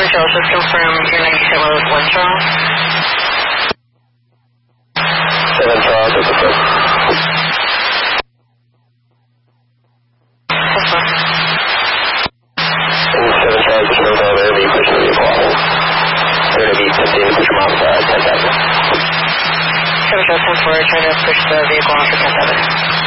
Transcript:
Charles, just confirm your 97 was 1 Charles. 7 Charles, that's the first. And 7 Charles, just remember they're going to be pushing the vehicle off. They're going to be attempting to push them off 10,000. 7 Charles 10-4, trying to push the vehicle off for 10,000.